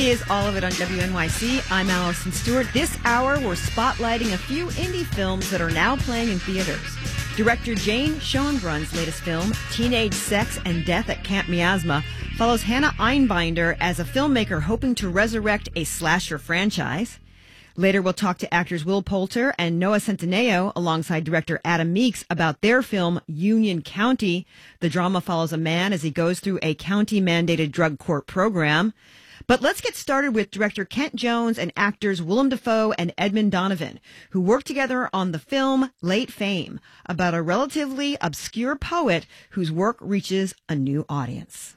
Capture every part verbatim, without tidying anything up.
Is all of it on W N Y C. I'm Allison Stewart. This hour, we're spotlighting a few indie films that are now playing in theaters. Director Jane Schoenbrun's latest film, Teenage Sex and Death at Camp Miasma, follows Hannah Einbinder as a filmmaker hoping to resurrect a slasher franchise. Later, we'll talk to actors Will Poulter and Noah Centineo alongside director Adam Meeks about their film Union County. The drama follows a man as he goes through a county-mandated drug court program. But let's get started with director Kent Jones and actors Willem Dafoe and Edmund Donovan, who worked together on the film Late Fame, about a relatively obscure poet whose work reaches a new audience.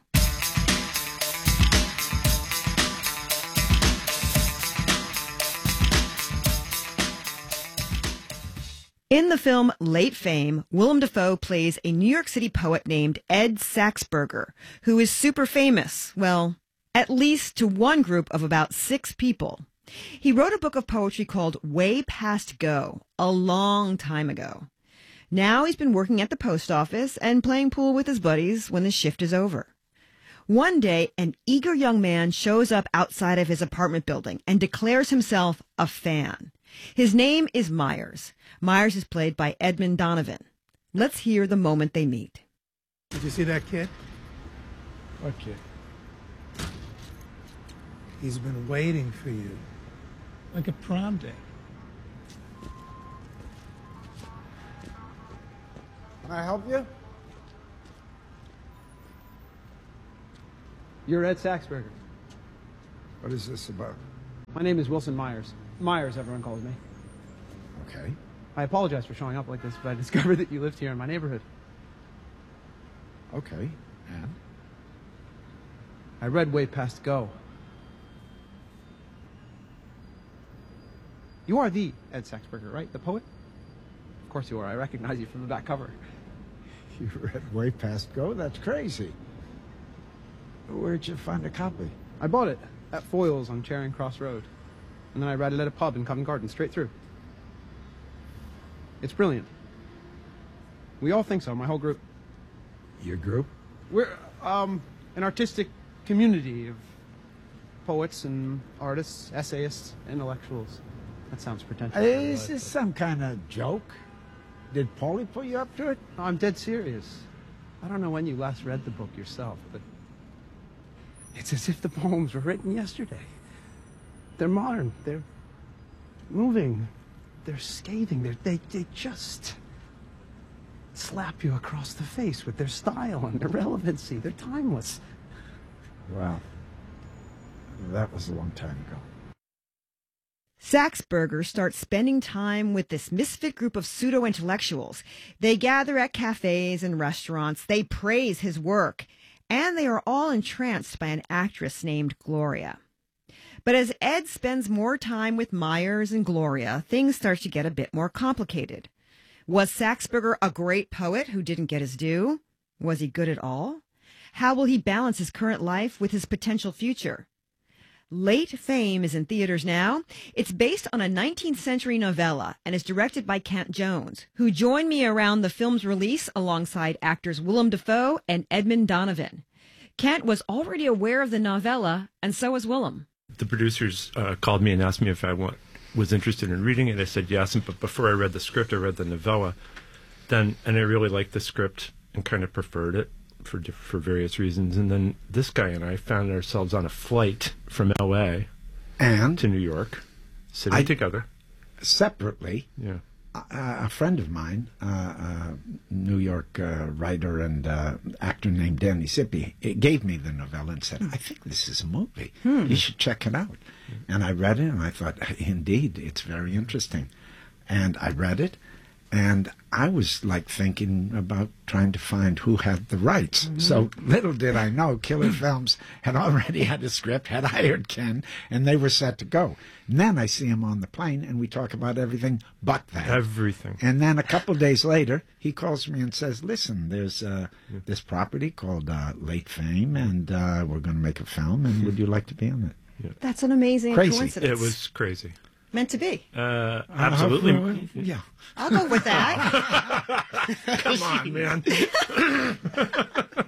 In the film Late Fame, Willem Dafoe plays a New York City poet named Ed Saxberger, who is super famous, well, at least to one group of about six people. He wrote a book of poetry called Way Past Go a long time ago. Now he's been working at the post office and playing pool with his buddies when the shift is over. One day, an eager young man shows up outside of his apartment building and declares himself a fan. His name is Myers. Myers is played by Edmund Donovan. Let's hear the moment they meet. Did you see that kid? What kid? He's been waiting for you. Like a prom date. Can I help you? You're Ed Saxberger. What is this about? My name is Wilson Myers. Myers, everyone calls me. Okay. I apologize for showing up like this, but I discovered that you lived here in my neighborhood. Okay. And? I read Way Past Go. You are the Ed Saxberger, right? The poet? Of course you are. I recognize you from the back cover. You read Way Past Go? That's crazy. Where'd you find a copy? I bought it at Foyle's on Charing Cross Road. And then I read it at a pub in Covent Garden, straight through. It's brilliant. We all think so, my whole group. Your group? We're um, an artistic community of poets and artists, essayists, intellectuals. That sounds pretentious. Is this some kind of joke? Did Paulie put you up to it? No, I'm dead serious. I don't know when you last read the book yourself, but it's as if the poems were written yesterday. They're modern. They're moving. They're scathing. They're, they they just slap you across the face with their style and their relevancy. They're timeless. Wow. That was a long time ago. Saxberger starts spending time with this misfit group of pseudo-intellectuals. They gather at cafes and restaurants. They praise his work. And they are all entranced by an actress named Gloria. But as Ed spends more time with Myers and Gloria, things start to get a bit more complicated. Was Saxberger a great poet who didn't get his due? Was he good at all? How will he balance his current life with his potential future? Late Fame is in theaters now. It's based on a nineteenth century novella and is directed by Kent Jones, who joined me around the film's release alongside actors Willem Dafoe and Edmund Donovan. Kent was already aware of the novella, and so was Willem. The producers uh, called me and asked me if I want, was interested in reading it. I said yes, but before I read the script, I read the novella. Then, and I really liked the script and kind of preferred it for for various reasons. And then this guy and I found ourselves on a flight from L A and to New York, sitting I, together. Separately. Yeah. Uh, a friend of mine, uh, a New York uh, writer and uh, actor named Danny Sippy, gave me the novella and said, I think this is a movie. Hmm. You should check it out. And I read it, and I thought, indeed, it's very interesting. And I read it, and I was like thinking about trying to find who had the rights. Mm-hmm. So little did I know, Killer Films had already had a script, had hired Ken, and they were set to go. And then I see him on the plane, and we talk about everything but that. Everything. And then a couple of days later, he calls me and says, listen, there's uh, yeah. this property called uh, Late Fame, and uh, we're going to make a film, and would you like to be on it? Yeah. That's an amazing crazy. coincidence. It was crazy. Meant to be. Uh, absolutely. Uh, yeah. I'll go with that. Come on, man.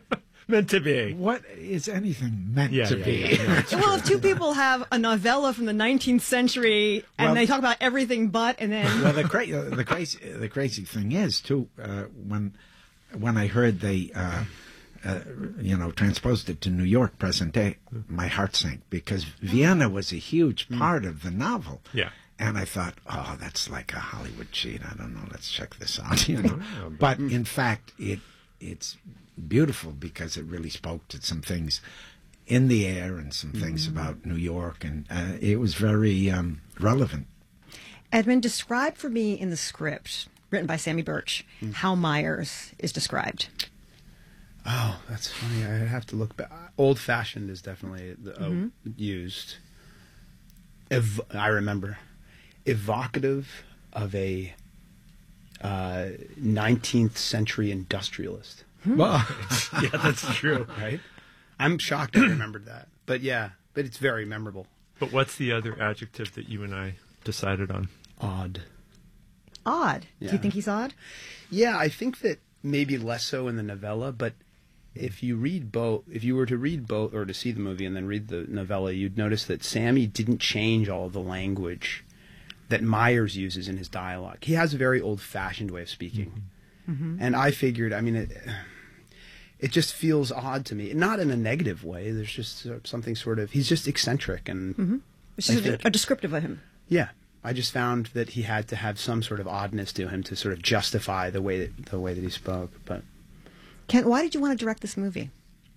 Meant to be. What is anything meant Yeah, to yeah, be? yeah, yeah, it's Well, if two people have a novella from the nineteenth century and Well- they talk about everything but, and then Well, the, cra- the crazy the crazy thing is too uh, when when I heard they uh, uh, you know transposed it to New York present day, my heart sank because Vienna was a huge part of the novel. Yeah. And I thought, oh, that's like a Hollywood cheat. I don't know. Let's check this out. You know, but in fact, it it's beautiful because it really spoke to some things in the air and some things about New York, and uh, it was very um, relevant. Edmund, describe for me in the script written by Sammy Birch how Myers is described. Oh, that's funny. I have to look back. Old fashioned is definitely the, uh, Mm-hmm. used. Ev- I remember. Evocative of a uh, nineteenth century industrialist. Well, Yeah, that's true. Right? I'm shocked I remembered that. But yeah, but it's very memorable. But what's the other adjective that you and I decided on? Odd. Odd. Do Yeah. you think he's odd? Yeah, I think that maybe less so in the novella, but if you read both, if you were to read both or to see the movie and then read the novella, you'd notice that Sammy didn't change all the language that Myers uses in his dialogue. He has a very old-fashioned way of speaking. Mm-hmm. And I figured, I mean, it, it just feels odd to me. Not in a negative way. There's just uh, something sort of, he's just eccentric. And Mm-hmm. It's I just a, think- a descriptive of him. yeah, I just found that he had to have some sort of oddness to him to sort of justify the way that, the way that he spoke. But Kent, why did you want to direct this movie?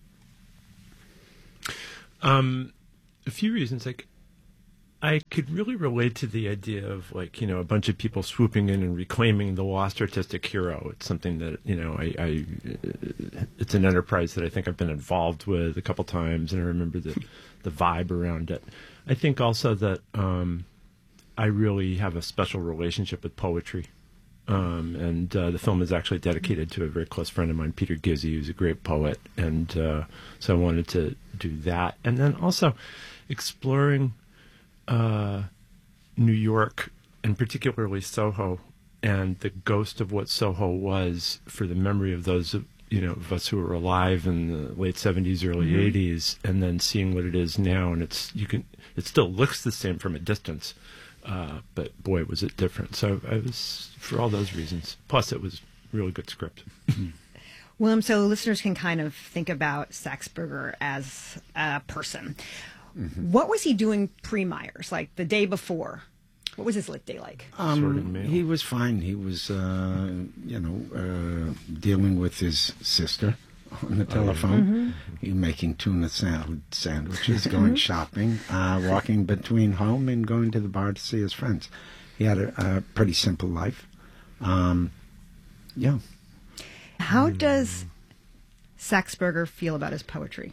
Um, a few reasons. Like, I could really relate to the idea of, like, you know, a bunch of people swooping in and reclaiming the lost artistic hero. It's something that, you know, I, I it's an enterprise that I think I've been involved with a couple times, and I remember the the vibe around it. I think also that um, I really have a special relationship with poetry. Um, and uh, the film is actually dedicated to a very close friend of mine, Peter Gizzi, who's a great poet. And uh, so I wanted to do that. And then also exploring uh, New York, and particularly Soho, and the ghost of what Soho was for the memory of those of, you know, of us who were alive in the late seventies, early eighties, and then seeing what it is now. And it's you can it still looks the same from a distance. Uh, but boy, was it different. So I was, for all those reasons. Plus, it was really good script. Willem, so listeners can kind of think about Saxberger as a person. What was he doing pre-Myers, like the day before? What was his lit day like? Sorted Um, mail. he was fine. He was, uh, you know, uh, dealing with his sister on the telephone. He making tuna salad sandwiches, going shopping, uh, walking between home and going to the bar to see his friends. He had a, a pretty simple life. Um, yeah. How does Saxberger feel about his poetry?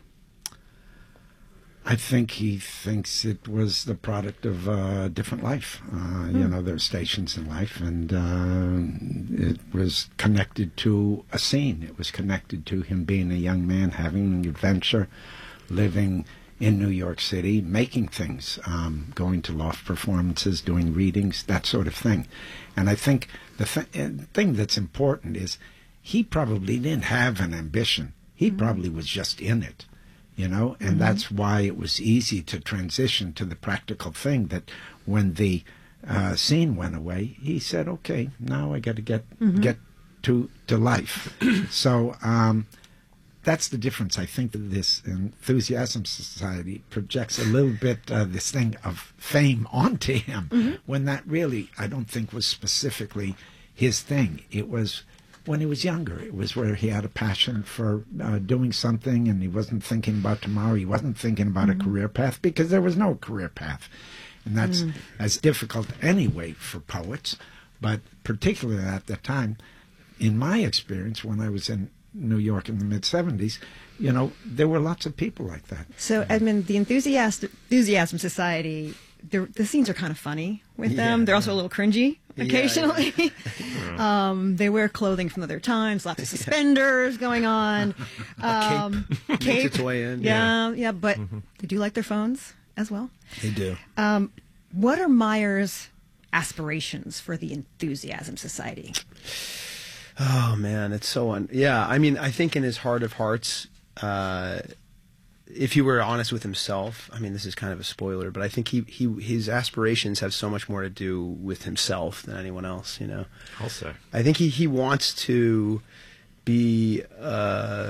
I think he thinks it was the product of a different life. Uh, You know, there are stations in life, and uh, it was connected to a scene. It was connected to him being a young man, having an adventure, living in New York City, making things, um, going to loft performances, doing readings, that sort of thing. And I think the th- uh, thing that's important is he probably didn't have an ambition. He probably was just in it. You know, and that's why it was easy to transition to the practical thing that when the uh, scene went away, he said, okay, now I got to get get to to life. So um, that's the difference. I think that this Enthusiasm Society projects a little bit uh, this thing of fame onto him when that really, I don't think, was specifically his thing. It was when he was younger. It was where he had a passion for uh, doing something, and he wasn't thinking about tomorrow. He wasn't thinking about a career path because there was no career path. And that's as difficult anyway for poets, but particularly at that time, in my experience, when I was in New York in the mid seventies, you know, there were lots of people like that. So, Edmund, the Enthusiast, Enthusiasm Society, the, the scenes are kind of funny with them. Yeah, They're also a little cringy Yeah, occasionally. um, they wear clothing from other times, lots of suspenders going on. Um, Makes cape. its way in. Yeah, yeah, but they do like their phones as well. They do. Um, what are Myers' aspirations for the Enthusiasm Society? Oh man, it's so un. Yeah, I mean, I think in his heart of hearts, uh, if he were honest with himself, I mean, this is kind of a spoiler, but I think he, he his aspirations have so much more to do with himself than anyone else, you know. I'll say. I think he, he wants to be, uh,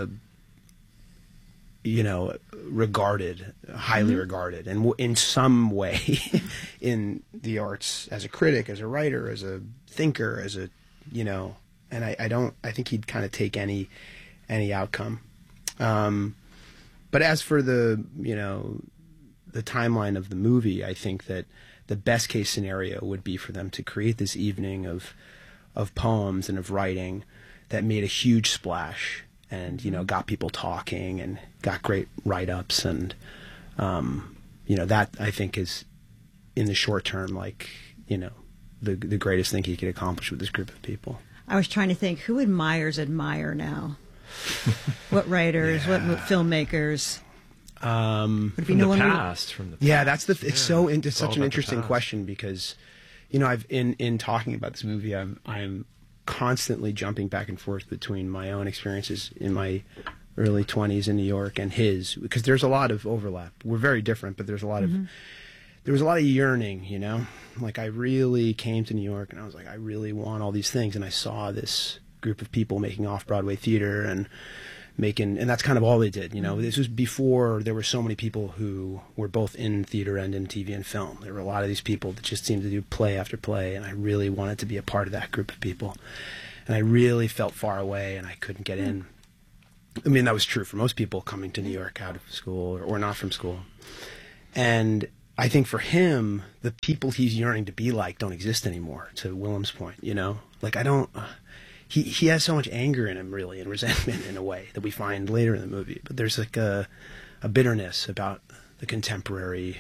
you know, regarded, highly mm-hmm. regarded, and w- in some way in the arts as a critic, as a writer, as a thinker, as a, you know, and I, I don't, I think he'd kind of take any, any outcome. Um, But as for the, you know, the timeline of the movie, I think that the best case scenario would be for them to create this evening of of poems and of writing that made a huge splash and, you know, got people talking and got great write-ups. And, um, you know, that I think is, in the short term, like, you know, the the greatest thing he could accomplish with this group of people. I was trying to think, who would Myers admire now? What writers, yeah. what mo- filmmakers? Um, Would it be from no the one past, from the past. Yeah, that's the. It's yeah. so. It's, it's such an interesting question because, you know, I've in in talking about this movie, I'm I'm constantly jumping back and forth between my own experiences in my early twenties in New York and his, because there's a lot of overlap. We're very different, but there's a lot mm-hmm. of there was a lot of yearning, you know. Like, I really came to New York and I was like, I really want all these things, and I saw this group of people making off-Broadway theater and making, and that's kind of all they did, you know. This was before there were so many people who were both in theater and in T V and film. There were a lot of these people that just seemed to do play after play, and I really wanted to be a part of that group of people. And I really felt far away, and I couldn't get in. I mean, that was true for most people coming to New York out of school or, or not from school. And I think for him, the people he's yearning to be like don't exist anymore, to Willem's point, you know? Like, I don't... Uh, He he has so much anger in him, really, and resentment in a way that we find later in the movie. But there's like a, a bitterness about the contemporary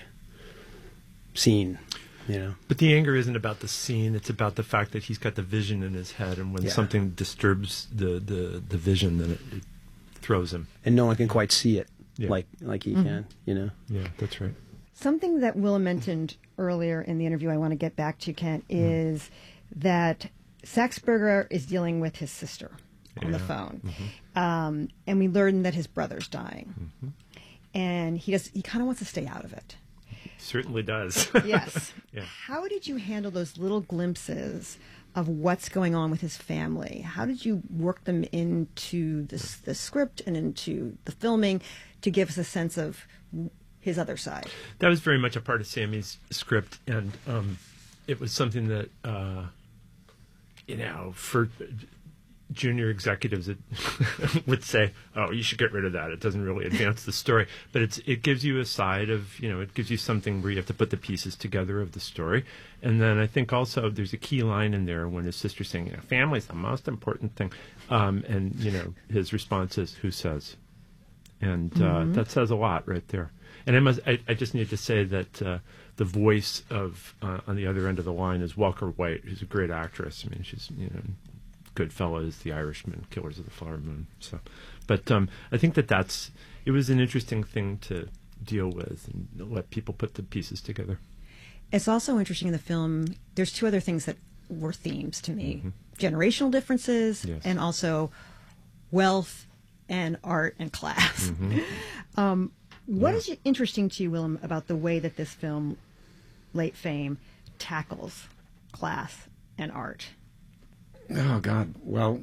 scene, you know. But the anger isn't about the scene; it's about the fact that he's got the vision in his head, and when Yeah. something disturbs the, the, the vision, then it, it throws him. And no one can quite see it Yeah. like like he Mm-hmm. can, you know. Yeah, that's right. Something that Willem mentioned earlier in the interview I want to get back to, Kent, is mm. that Saxberger is dealing with his sister on Yeah. the phone. Mm-hmm. Um, and we learn that his brother's dying. Mm-hmm. And he does. He kind of wants to stay out of it. Certainly does. Yes. Yeah. How did you handle those little glimpses of what's going on with his family? How did you work them into this, the script and into the filming to give us a sense of his other side? That was very much a part of Sammy's script, and um, it was something that, uh, you know, for junior executives that would say, "Oh, you should get rid of that. It doesn't really advance the story." But it's it gives you a side of, you know, it gives you something where you have to put the pieces together of the story. And then I think also there's a key line in there when his sister's saying, you know, "Family's the most important thing," um, and you know, his response is, "Who says?" And uh, mm-hmm. that says a lot right there. And I must, I, I just need to say that uh, the voice of uh, on the other end of the line is Walker White, who's a great actress. I mean, she's, you know, Goodfellas, The Irishman, Killers of the Flower Moon. So, but um, I think that that's it was an interesting thing to deal with and let people put the pieces together. It's also interesting in the film. There's two other things that were themes to me: mm-hmm. generational differences, yes. and also wealth and art and class. Mm-hmm. um, what yeah. is interesting to you, Willem, about the way that this film, Late Fame, tackles class and art? Oh, God. Well,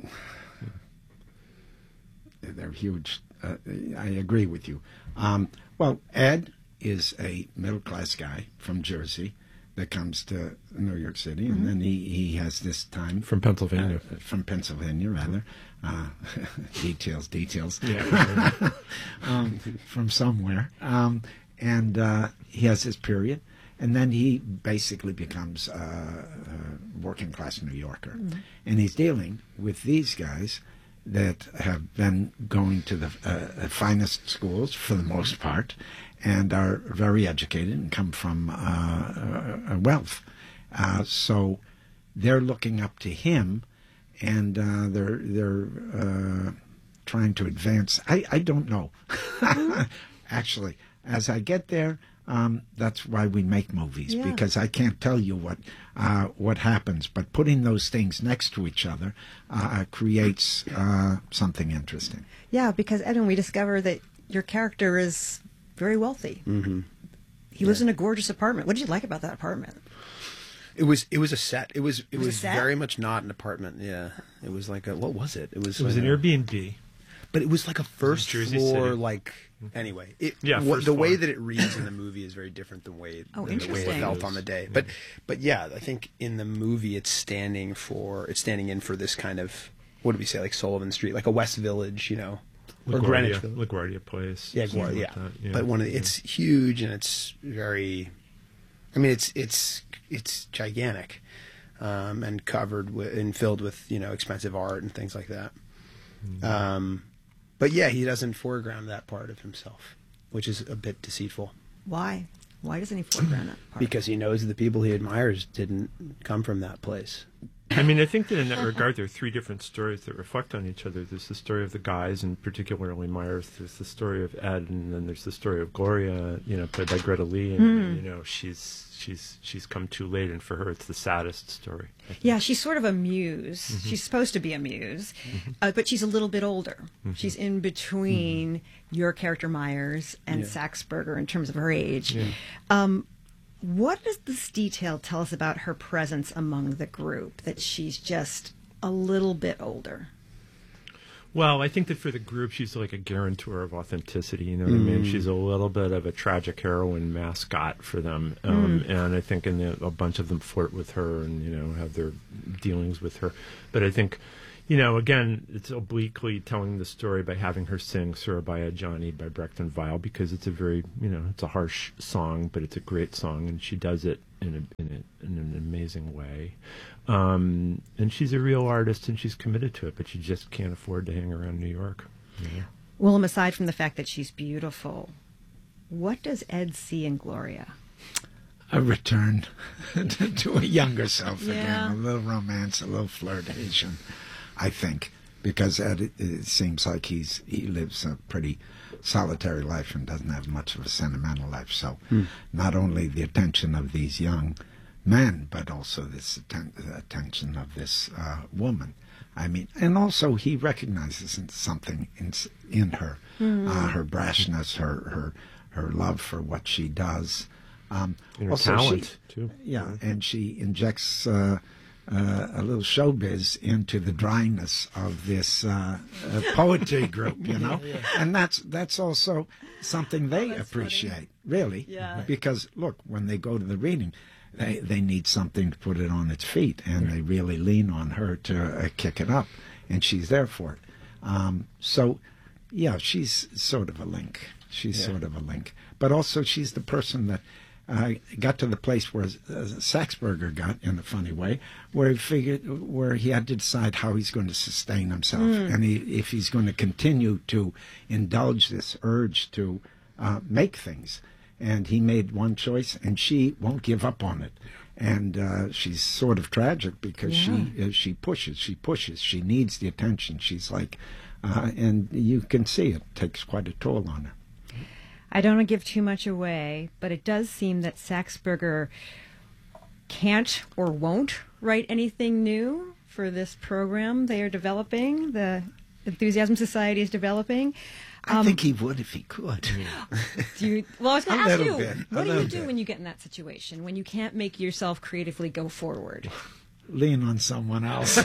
they're huge. Uh, I agree with you. Um, well, Ed is a middle-class guy from Jersey that comes to New York City, mm-hmm. and then he, he has this time... From Pennsylvania. Uh, from Pennsylvania, rather. Uh, details, details. Yeah. um, from somewhere. Um, and uh, he has his period. And then he basically becomes uh, a working-class New Yorker. Mm-hmm. And he's dealing with these guys that have been going to the uh, finest schools, for the most part, and are very educated and come from uh, uh, wealth. Uh, so they're looking up to him, and uh, they're, they're uh, trying to advance. I, I don't know. Actually, as I get there, Um, that's why we make movies, Yeah. because I can't tell you what uh, what happens. But putting those things next to each other uh, creates uh, something interesting. Yeah, because Edwin, we discover that your character is very wealthy. Mm-hmm. He lives in a gorgeous apartment. What did you like about that apartment? It was it was a set. It was it, was a was set? very much not an apartment. Yeah, it was like a what was it? It was It was like an a- Airbnb. but it was like a first Jersey floor. City. Like anyway, it, Yeah, what, first the way floor. that it reads in the movie is very different than way Oh, than the way it interesting. felt on the day. But but yeah, I think in the movie it's standing for it's standing in for this kind of what did we say like Sullivan Street, like a West Village, you know, or Greenwich LaGuardia, Village. LaGuardia Place. Yeah, something Guardia, like yeah. that, yeah. But one of the, Yeah. it's huge and it's very. I mean, it's it's it's gigantic, um, and covered with and filled with you know expensive art and things like that. Mm-hmm. Um, but yeah, he doesn't foreground that part of himself, which is a bit deceitful Why? Why doesn't he foreground that part? because he knows the people he admires didn't come from that place. I mean, I think that in that regard, there are three different stories that reflect on each other. There's the story of the guys, and particularly Myers. There's the story of Ed, and then there's the story of Gloria, you know, played by Greta Lee. And you know, she's she's she's come too late, and for her, it's the saddest story. I think. Yeah, she's sort of a muse. Mm-hmm. She's supposed to be a muse, uh, but she's a little bit older. Mm-hmm. She's in between your character Myers and Yeah. Saxberger in terms of her age. Yeah. Um, what does this detail tell us about her presence among the group? That she's just a little bit older. Well, I think that for the group, she's like a guarantor of authenticity. You know what I mean? She's a little bit of a tragic heroine mascot for them, um, and I think in the, a bunch of them flirt with her and you know have their dealings with her. But I think, you know, again, it's obliquely telling the story by having her sing "Surabaya Johnny" by Brecht and Weil because it's a very, you know, it's a harsh song, but it's a great song, and she does it in a, in, a, in an amazing way. Um, and she's a real artist, and she's committed to it, but she just can't afford to hang around New York. You know? Willem, aside from the fact that she's beautiful, what does Ed see in Gloria? A return to a younger self Yeah. again, a little romance, a little flirtation, I think, because Ed, it, it seems like he's he lives a pretty solitary life and doesn't have much of a sentimental life. So, not only the attention of these young men, but also this atten- attention of this uh, woman. I mean, and also he recognizes something in in her, uh, her brashness, her her her love for what she does. Um, And her also talent, she, too. Yeah, and she injects uh, uh, a little showbiz into the dryness of this uh, uh, poetry group, you know, and that's that's also something they appreciate, really. Yeah. Because look, when they go to the reading, they they need something to put it on its feet, and they really lean on her to uh, kick it up, and she's there for it. Um, so, yeah, she's sort of a link. She's Yeah. sort of a link, but also she's the person that. Uh, got to the place where uh, Saxberger got in a funny way, where he figured, where he had to decide how he's going to sustain himself, and he, if he's going to continue to indulge this urge to uh, make things. And he made one choice, and she won't give up on it. And uh, she's sort of tragic because she uh, she pushes, she pushes, she needs the attention. She's like, uh, and you can see it takes quite a toll on her. I don't want to give too much away, but it does seem that Saxberger can't or won't write anything new for this program they are developing, the Enthusiasm Society is developing. I Um, think he would if he could. Do you, well, I was going A to ask little you, bit, a what do you little do bit. when you get in that situation, when you can't make yourself creatively go forward? Lean on someone else.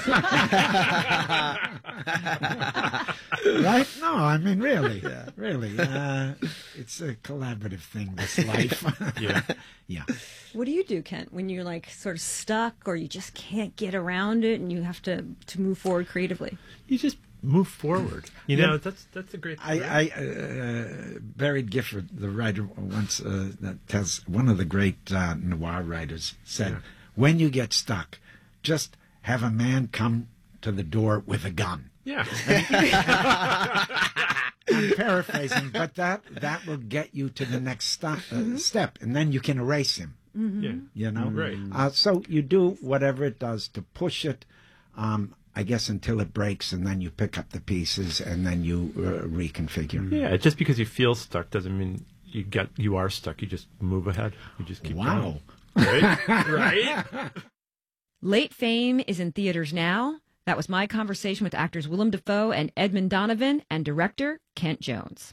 Right? No, I mean, really. Really. Uh, it's a collaborative thing, this life. Yeah. Yeah. What do you do, Kent, when you're like sort of stuck or you just can't get around it and you have to, to move forward creatively? You just move forward. You know, that's that's a great. I, I uh, Barry Gifford, the writer, once uh, that tells one of the great uh, noir writers said, Yeah. when you get stuck, just have a man come to the door with a gun. yeah. I'm paraphrasing, but that that will get you to the next stop, uh, step, and then you can erase him. Yeah. You know, Right. Uh, so you do whatever it does to push it, um, I guess, until it breaks, and then you pick up the pieces, and then you uh, reconfigure. Yeah, just because you feel stuck doesn't mean you get you are stuck. You just move ahead. You just keep Wow. going. Right? Right? Late Fame is in theaters now. That was my conversation with actors Willem Dafoe and Edmund Donovan and director Kent Jones.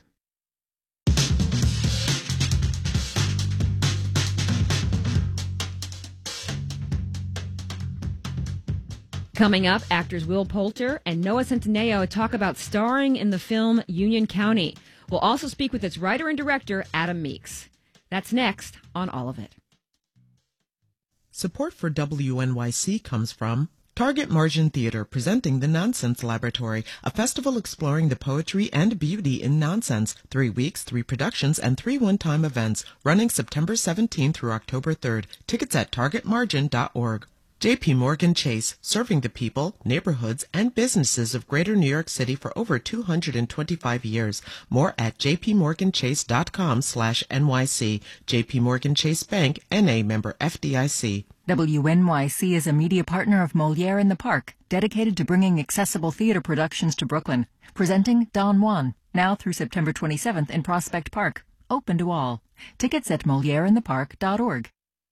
Coming up, actors Will Poulter and Noah Centineo talk about starring in the film Union County. We'll also speak with its writer and director, Adam Meeks. That's next on All of It. Support for W N Y C comes from Target Margin Theater, presenting The Nonsense Laboratory, a festival exploring the poetry and beauty in nonsense. Three weeks, three productions, and three one-time events, running September seventeenth through October third. Tickets at target margin dot org. J P Morgan Chase, serving the people, neighborhoods, and businesses of Greater New York City for over two hundred twenty-five years. More at jpmorganchase.com slash NYC. J P Morgan Chase Bank, N A member F D I C. W N Y C is a media partner of Molière in the Park, dedicated to bringing accessible theater productions to Brooklyn. Presenting Don Juan, now through September twenty-seventh in Prospect Park. Open to all. Tickets at moliere in the park dot org.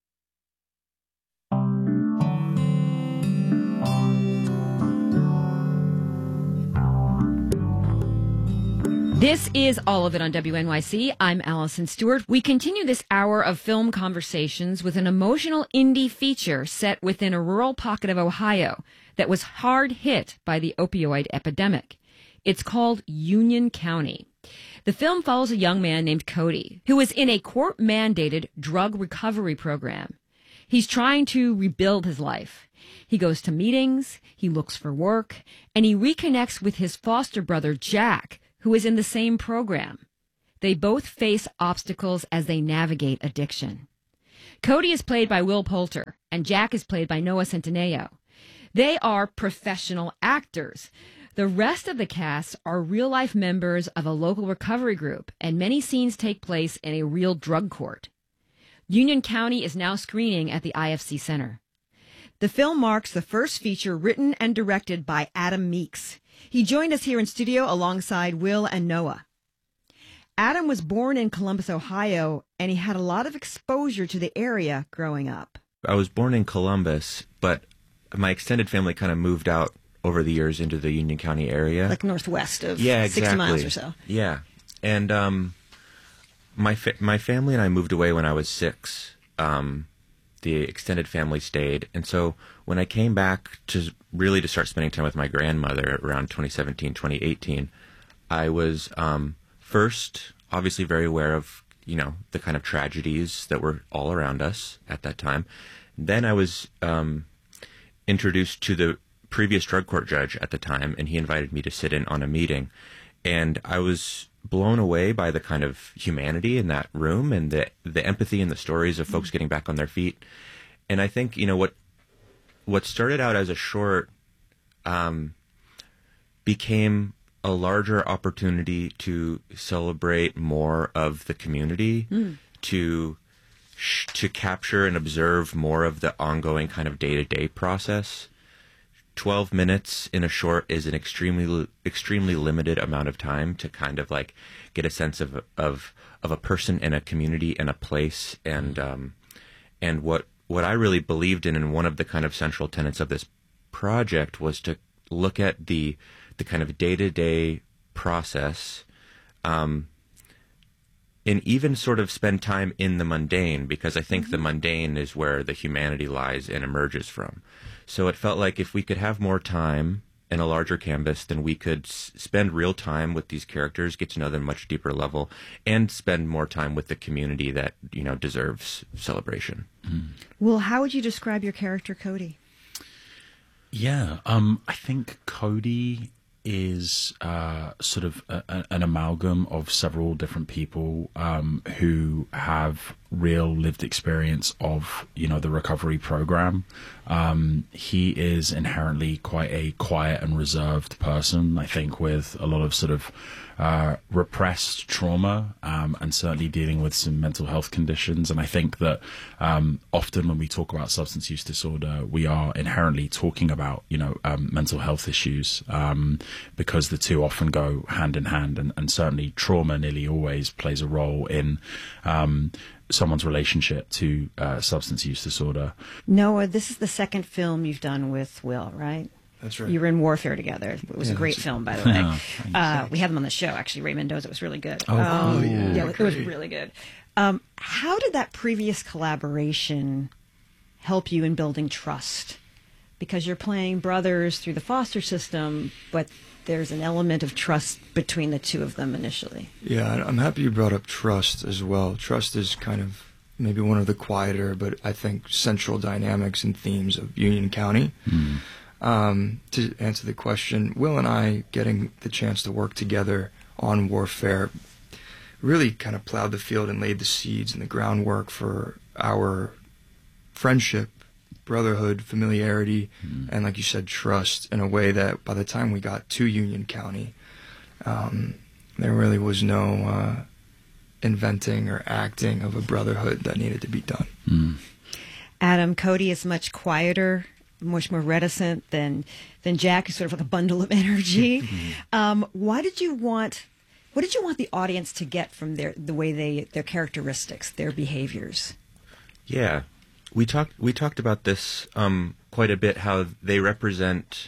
This is All of It on W N Y C. I'm Allison Stewart. We continue this hour of film conversations with an emotional indie feature set within a rural pocket of Ohio that was hard hit by the opioid epidemic. It's called Union County. The film follows a young man named Cody, who is in a court-mandated drug recovery program. He's trying to rebuild his life. He goes to meetings, he looks for work, and he reconnects with his foster brother, Jack, who is in the same program. They both face obstacles as they navigate addiction. Cody is played by Will Poulter, and Jack is played by Noah Centineo. They are professional actors. The rest of the cast are real-life members of a local recovery group, and many scenes take place in a real drug court. Union County is now screening at the I F C Center. The film marks the first feature written and directed by Adam Meeks. He joined us here in studio alongside Will and Noah. Adam was born in Columbus, Ohio, and he had a lot of exposure to the area growing up. I was born in Columbus, but my extended family kind of moved out over the years into the Union County area. Like northwest of yeah, exactly. sixty miles or so. Yeah. And um, my fa- my family and I moved away when I was six. Um, the extended family stayed. And so when I came back to really to start spending time with my grandmother around twenty seventeen, twenty eighteen, I was um, first obviously very aware of, you know, the kind of tragedies that were all around us at that time. Then I was um, introduced to the previous drug court judge at the time, and he invited me to sit in on a meeting. And I was blown away by the kind of humanity in that room and the the empathy and the stories of folks getting back on their feet. And I think, you know, what what started out as a short um, became a larger opportunity to celebrate more of the community, mm. to sh- to capture and observe more of the ongoing kind of day-to-day process. twelve minutes in a short is an extremely extremely limited amount of time to kind of like get a sense of of of a person and a community and a place, and um and what what I really believed in, and one of the kind of central tenets of this project was to look at the the kind of day-to-day process, um and even sort of spend time in the mundane, because I think mm-hmm. the mundane is where the humanity lies and emerges from. So it felt like if we could have more time and a larger canvas, then we could s- spend real time with these characters, get to know them much deeper level, and spend more time with the community that, you know, deserves celebration. Mm. Well, how would you describe your character, Cody? Yeah, um, I think Cody is uh, sort of a, a, an amalgam of several different people um, who have real lived experience of, you know, the recovery program. Um, he is inherently quite a quiet and reserved person, I think, with a lot of sort of uh, repressed trauma, um, and certainly dealing with some mental health conditions. And I think that um, often when we talk about substance use disorder, we are inherently talking about, you know, um, mental health issues, um, because the two often go hand in hand. And, and certainly trauma nearly always plays a role in um, someone's relationship to uh, substance use disorder. Noah, this is the second film you've done with Will, right? That's right. You were in Warfare together. It was Yeah, a great that's- film, by the way. Oh, uh, we had them on the show, actually. Ray Mendoza. It was really good. Oh, um, cool. Yeah, yeah, it was great. really good. Um, how did that previous collaboration help you in building trust? Because you're playing brothers through the foster system, but there's an element of trust between the two of them initially. Yeah, I'm happy you brought up trust as well. Trust is kind of maybe one of the quieter, but I think central dynamics and themes of Union County. Mm. Um, to answer the question, Will and I getting the chance to work together on Warfare really kind of plowed the field and laid the seeds and the groundwork for our friendship, brotherhood, familiarity, mm. and like you said, trust in a way that by the time we got to Union County, um, there really was no uh, inventing or acting of a brotherhood that needed to be done. Mm. Adam, Cody is much quieter, much more reticent than than Jack, who's sort of like a bundle of energy. um, why did you want? What did you want the audience to get from their the way they their characteristics, their behaviors? Yeah, we talked we talked about this um, quite a bit. How they represent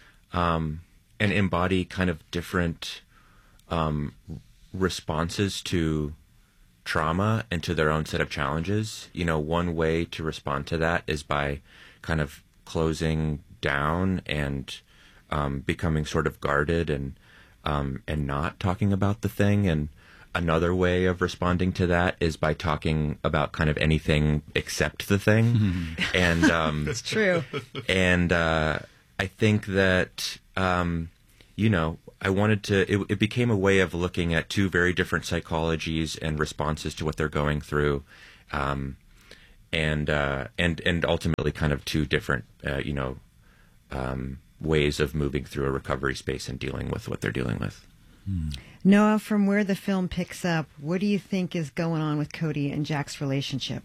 um, and embody kind of different um, responses to trauma and to their own set of challenges. You know, one way to respond to that is by kind of closing down and um, becoming sort of guarded and um, and not talking about the thing. And another way of responding to that is by talking about kind of anything except the thing. And um, That's true. And uh, I think that um, you know, I wanted to. It, it became a way of looking at two very different psychologies and responses to what they're going through. Um, and uh, and and ultimately kind of two different, uh, you know, um, ways of moving through a recovery space and dealing with what they're dealing with. Mm. Noah, from where the film picks up, what do you think is going on with Cody and Jack's relationship?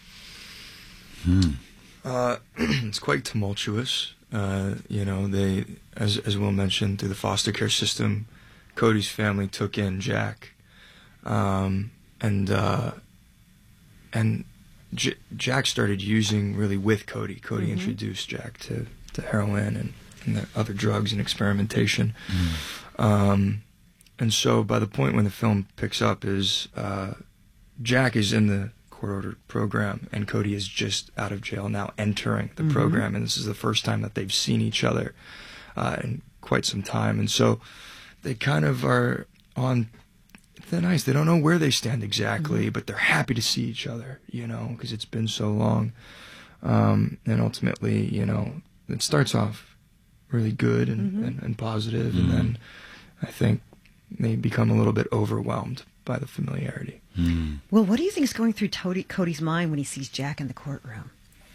Hmm. Uh, it's quite tumultuous. Uh, you know, they, as as Will mentioned, through the foster care system, Cody's family took in Jack, um, and uh, and. J- Jack started using really with Cody. Cody mm-hmm. introduced Jack to, to heroin and, and the other drugs and experimentation. Mm. Um, and so by the point when the film picks up is uh, Jack is in the court-ordered program and Cody is just out of jail now entering the mm-hmm. program. And this is the first time that they've seen each other uh, in quite some time. And so they kind of are on thin ice. They don't know where they stand exactly, mm-hmm. but they're happy to see each other, you know, because it's been so long. Um, and ultimately, you know, it starts off really good and, mm-hmm. and, and positive, mm-hmm. and then I think they become a little bit overwhelmed by the familiarity. Mm. Well, what do you think is going through Cody, Cody's mind when he sees Jack in the courtroom?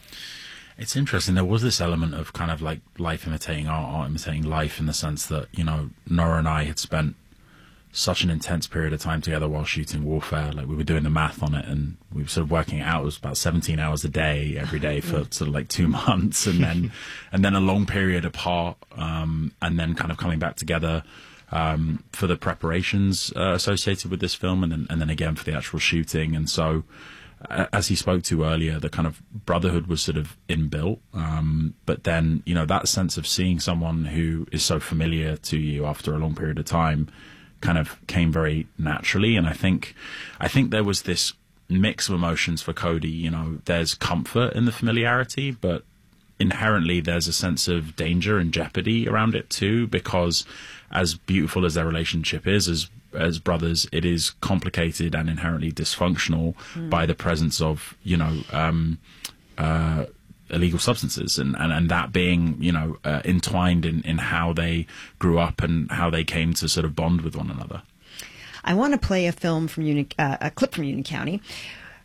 It's interesting. There was this element of kind of like life imitating art, art imitating life, in the sense that, you know, Nora and I had spent such an intense period of time together while shooting Warfare. Like, we were doing the math on it, and we were sort of working it out. It was about seventeen hours a day every day for sort of like two months, and then and then a long period apart, um, and then kind of coming back together um, for the preparations uh, associated with this film, and then and then again for the actual shooting. And so, uh, as he spoke to earlier, the kind of brotherhood was sort of inbuilt. Um, but then, you know, that sense of seeing someone who is so familiar to you after a long period of time kind of came very naturally. And I think I think there was this mix of emotions for Cody. You know, there's comfort in the familiarity, but inherently there's a sense of danger and jeopardy around it too, because as beautiful as their relationship is as as brothers, it is complicated and inherently dysfunctional mm. by the presence of, you know, um, uh, illegal substances, and, and, and that being, you know, uh, entwined in, in how they grew up and how they came to sort of bond with one another. I want to play a film from Union, uh, a clip from Union County.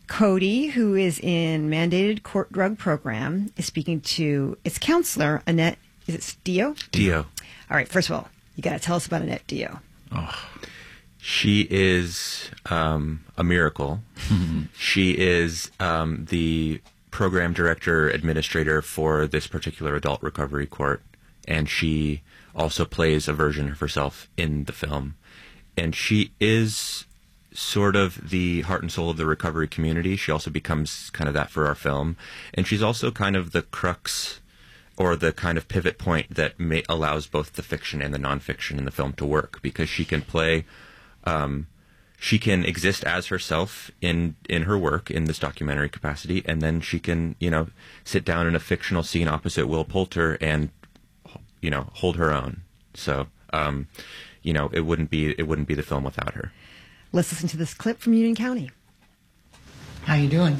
Cody, who is in mandated court drug program, is speaking to its counselor, Annette, is it Dio? Dio. All right, first of all, you got to tell us about Annette Dio. Oh. She is um, a miracle. She is um, the program director, administrator for this particular adult recovery court, and she also plays a version of herself in the film. And she is sort of the heart and soul of the recovery community. She also becomes kind of that for our film. And she's also kind of the crux or the kind of pivot point that may, allows both the fiction and the nonfiction in the film to work, because she can play, um, she can exist as herself in, in her work in this documentary capacity, and then she can, you know, sit down in a fictional scene opposite Will Poulter and, you know, hold her own. So, um, you know, it wouldn't be, it wouldn't be the film without her. Let's listen to this clip from Union County. How you doing?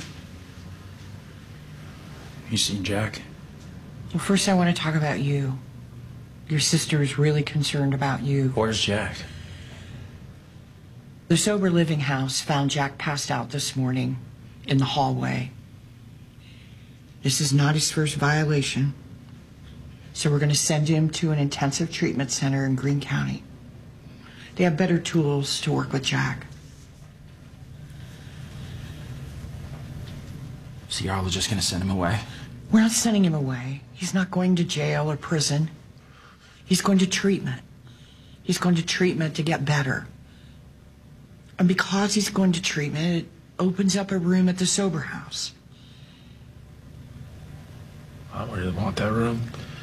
You seen Jack? Well, first I want to talk about you. Your sister is really concerned about you. Where's Jack? The sober living house found Jack passed out this morning in the hallway. This is not his first violation, so we're going to send him to an intensive treatment center in Greene County. They have better tools to work with Jack. So y'all are just going to send him away? We're not sending him away. He's not going to jail or prison. He's going to treatment. He's going to treatment to get better. And because he's going to treatment, it opens up a room at the sober house. I don't really want that room.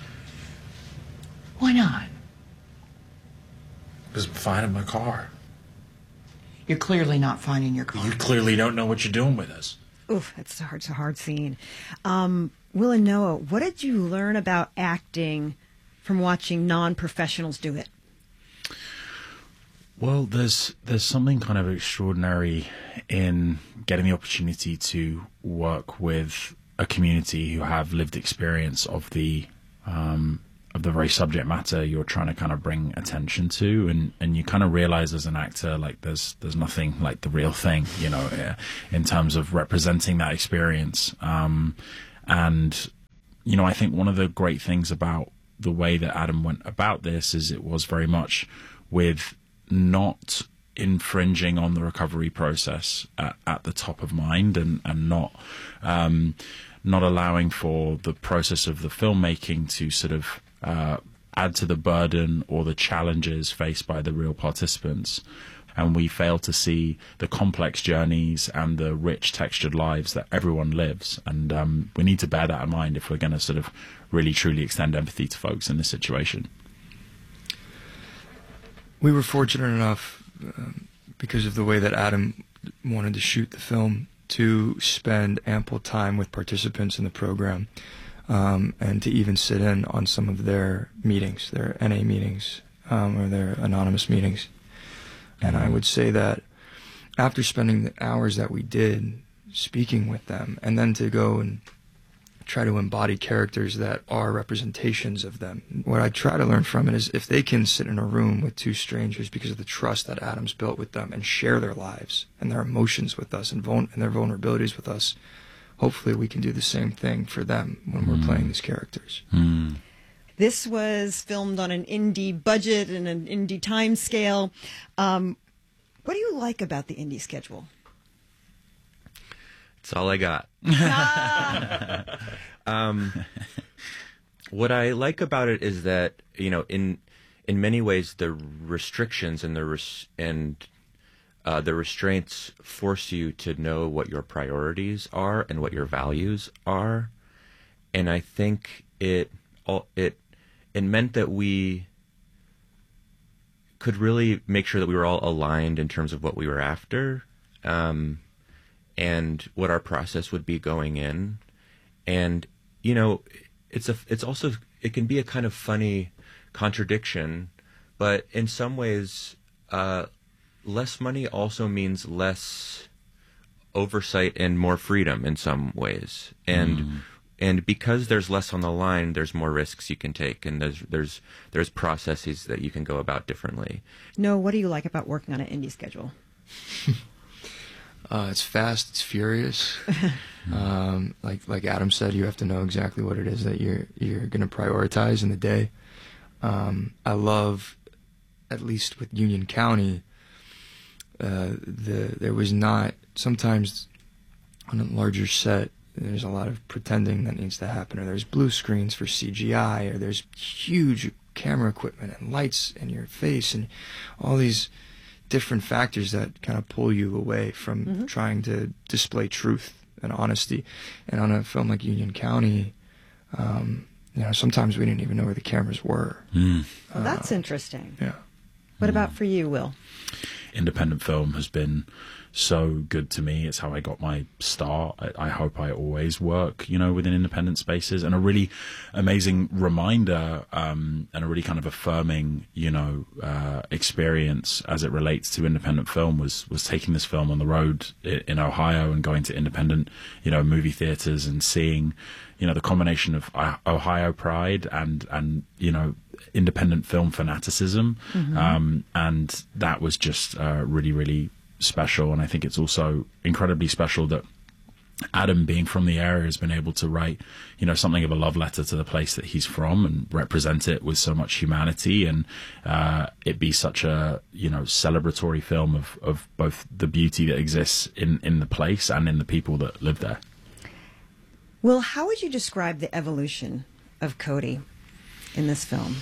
Why not? Because I'm finding my car. You're clearly not finding your car. You clearly don't know what you're doing with us. Oof, that's a hard, it's a hard scene. Um, Will and Noah, what did you learn about acting from watching non-professionals do it? Well, there's there's something kind of extraordinary in getting the opportunity to work with a community who have lived experience of the um, of the very subject matter you're trying to kind of bring attention to, and, and you kind of realize as an actor, like there's there's nothing like the real thing, you know, in terms of representing that experience. Um, and you know, I think one of the great things about the way that Adam went about this is it was very much with not infringing on the recovery process at, at the top of mind, and and not um, not allowing for the process of the filmmaking to sort of uh, add to the burden or the challenges faced by the real participants. And we fail to see the complex journeys and the rich textured lives that everyone lives. And um, we need to bear that in mind if we're going to sort of really truly extend empathy to folks in this situation. We were fortunate enough, um, because of the way that Adam wanted to shoot the film, to spend ample time with participants in the program, um, and to even sit in on some of their meetings, their N A meetings, um, or their anonymous meetings. And I would say that after spending the hours that we did speaking with them, and then to go and try to embody characters that are representations of them, what I try to learn from it is if they can sit in a room with two strangers because of the trust that Adam's built with them and share their lives and their emotions with us and, vul- and their vulnerabilities with us, hopefully we can do the same thing for them when we're mm. playing these characters. Mm. This was filmed on an indie budget and an indie time scale. Um, what do you like about the indie schedule? That's all I got. um, what I like about it is that, you know, in in many ways, the restrictions and the res- and uh, the restraints force you to know what your priorities are and what your values are, and I think it all it it meant that we could really make sure that we were all aligned in terms of what we were after. Um, and what our process would be going in. And, you know, it's a, it's also, it can be a kind of funny contradiction, but in some ways, uh, less money also means less oversight and more freedom in some ways. And, mm. and because there's less on the line, there's more risks you can take, and there's, there's, there's processes that you can go about differently. No, what do you like about working on an indie schedule? Uh, it's fast. It's furious. um, like like Adam said, you have to know exactly what it is that you're you're going to prioritize in the day. Um, I love, at least with Union County, uh, the there was not sometimes on a larger set. There's a lot of pretending that needs to happen, or there's blue screens for C G I, or there's huge camera equipment and lights in your face, and all these different factors that kind of pull you away from mm-hmm. trying to display truth and honesty. And on a film like Union County, um, you know, sometimes we didn't even know where the cameras were. Mm. Well, that's uh, interesting. Yeah. What about for you, Will? Independent film has been so good to me. It's how I got my start. I, I hope I always work, you know, within independent spaces. And a really amazing reminder um, and a really kind of affirming, you know, uh, experience as it relates to independent film was was taking this film on the road in, in Ohio and going to independent, you know, movie theaters and seeing, you know, the combination of uh, Ohio pride and and you know, independent film fanaticism. Mm-hmm. Um, and that was just uh, really, really special. And I think it's also incredibly special that Adam, being from the area, has been able to write, you know, something of a love letter to the place that he's from and represent it with so much humanity, and uh, it be such a, you know, celebratory film of, of both the beauty that exists in, in the place and in the people that live there. Will, how would you describe the evolution of Cody in this film?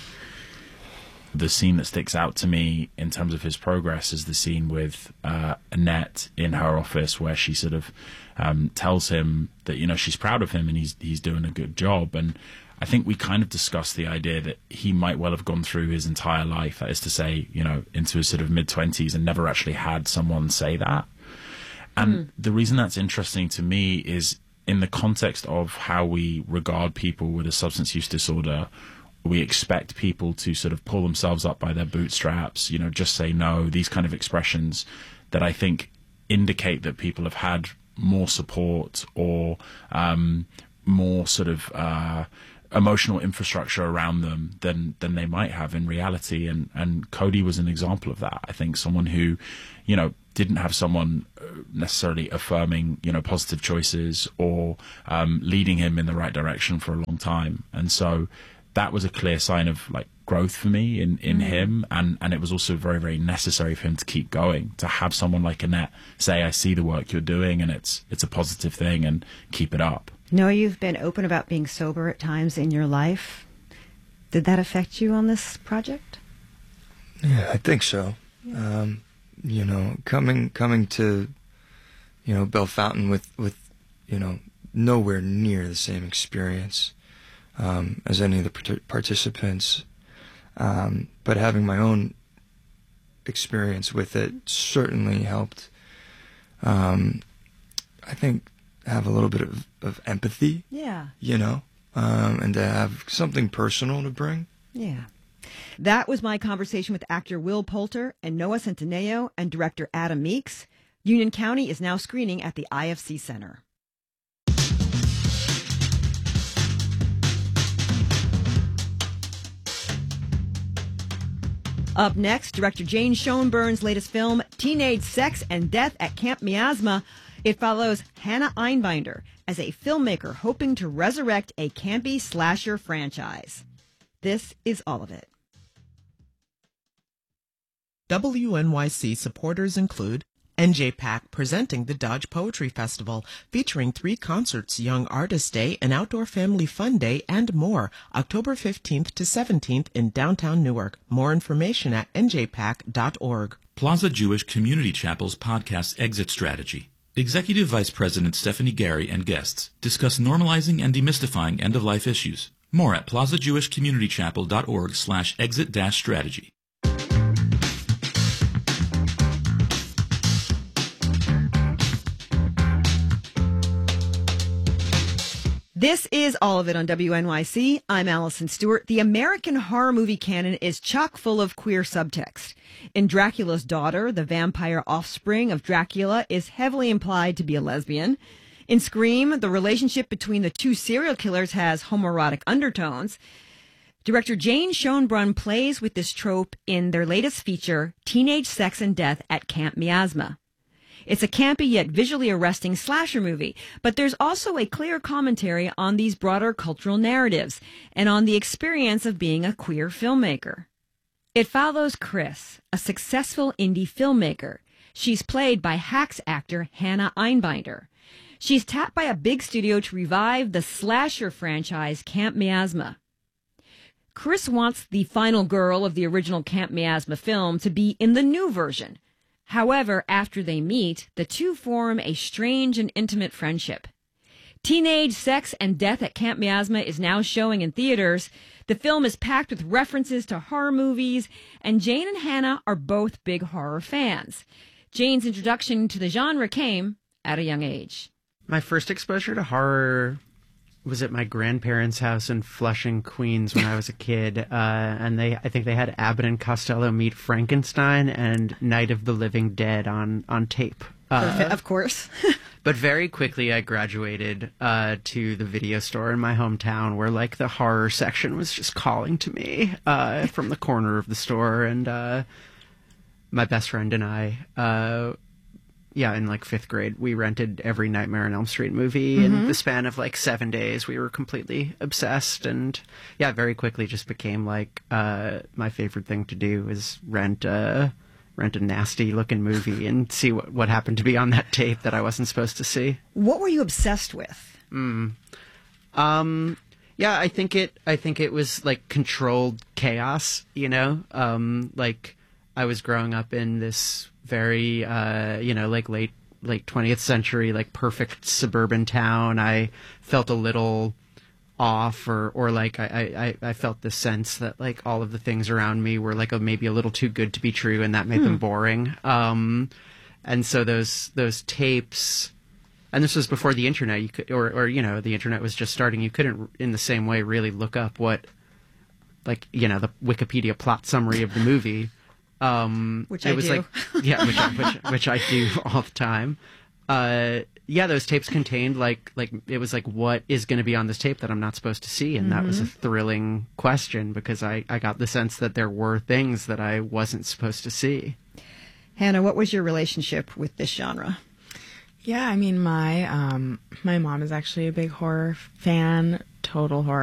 The scene that sticks out to me in terms of his progress is the scene with uh, Annette in her office, where she sort of um, tells him that, you know, she's proud of him and he's he's doing a good job. And I think we kind of discussed the idea that he might well have gone through his entire life, that is to say, you know, into his sort of mid-twenties, and never actually had someone say that. And mm. the reason that's interesting to me is in the context of how we regard people with a substance use disorder. We expect people to sort of pull themselves up by their bootstraps, you know, just say no, these kind of expressions that I think indicate that people have had more support or um, more sort of uh, emotional infrastructure around them than than they might have in reality. And, and Cody was an example of that. I think someone who, you know, didn't have someone necessarily affirming, you know, positive choices or um, leading him in the right direction for a long time. And so that was a clear sign of like growth for me in, in mm. him. And, and it was also very, very necessary for him to keep going, to have someone like Annette say, I see the work you're doing and it's, it's a positive thing and keep it up. No, you've been open about being sober at times in your life. Did that affect you on this project? Yeah, I think so. Yeah. Um, you know, coming, coming to, you know, Bellefontaine with, with, you know, nowhere near the same experience Um, as any of the part- participants, um, but having my own experience with it certainly helped, um, I think, have a little bit of, of empathy, yeah, you know, um, and to have something personal to bring. Yeah. That was my conversation with actor Will Poulter and Noah Centineo and director Adam Meeks. Union County is now screening at the I F C Center. Up next, director Jane Schoenburn's latest film, Teenage Sex and Death at Camp Miasma. It follows Hannah Einbinder as a filmmaker hoping to resurrect a campy slasher franchise. This is all of it. W N Y C supporters include N J PAC presenting the Dodge Poetry Festival, featuring three concerts, Young Artist Day, an outdoor family fun day, and more, October fifteenth to seventeenth in downtown Newark. More information at N J pac dot org. Plaza Jewish Community Chapel's podcast Exit Strategy. Executive Vice President Stephanie Gary and guests discuss normalizing and demystifying end-of-life issues. More at plaza jewish community chapel dot org slash exit dash strategy. This is all of it on W N Y C. I'm Allison Stewart. The American horror movie canon is chock full of queer subtext. In Dracula's Daughter, the vampire offspring of Dracula is heavily implied to be a lesbian. In Scream, the relationship between the two serial killers has homoerotic undertones. Director Jane Schoenbrun plays with this trope in their latest feature, Teenage Sex and Death at Camp Miasma. It's a campy yet visually arresting slasher movie, but there's also a clear commentary on these broader cultural narratives and on the experience of being a queer filmmaker. It follows Chris, a successful indie filmmaker. She's played by Hacks actor Hannah Einbinder. She's tapped by a big studio to revive the slasher franchise Camp Miasma. Chris wants the final girl of the original Camp Miasma film to be in the new version. However, after they meet, the two form a strange and intimate friendship. Teenage sex and death at Camp Miasma is now showing in theaters. The film is packed with references to horror movies, and Jane and Hannah are both big horror fans. Jane's introduction to the genre came at a young age. My first exposure to horror was at my grandparents' house in Flushing, Queens when I was a kid. Uh, and they, I think they had Abbott and Costello Meet Frankenstein and Night of the Living Dead on, on tape. Uh, of course. But very quickly I graduated uh, to the video store in my hometown where like the horror section was just calling to me uh, from the corner of the store. And uh, my best friend and I, uh, yeah, in like fifth grade, we rented every Nightmare on Elm Street movie. Mm-hmm. In the span of like seven days, we were completely obsessed. And yeah, very quickly just became like uh, my favorite thing to do is rent uh, rent a nasty looking movie and see what, what happened to be on that tape that I wasn't supposed to see. What were you obsessed with? Mm. Um, yeah, I think it, I think it was like controlled chaos, you know, um, like I was growing up in this very, uh, you know, like late, late twentieth century, like perfect suburban town. I felt a little off or, or like I, I, I felt the sense that like all of the things around me were like a, maybe a little too good to be true and that made Hmm. them boring. Um, and so those, those tapes, and this was before the internet, you could, or, or, you know, the internet was just starting. You couldn't in the same way really look up what, like, you know, the Wikipedia plot summary of the movie. Um, Which it I was do. like, yeah, which, I- which, which I do all the time. Uh, yeah, those tapes contained like, like it was like, what is going to be on this tape that I'm not supposed to see? And that was a Mhm. thrilling question because I, I got the sense that there were things that I wasn't supposed to see. Hannah, what was your relationship with this genre? Yeah, I mean, my um, my mom is actually a big horror fan, total horror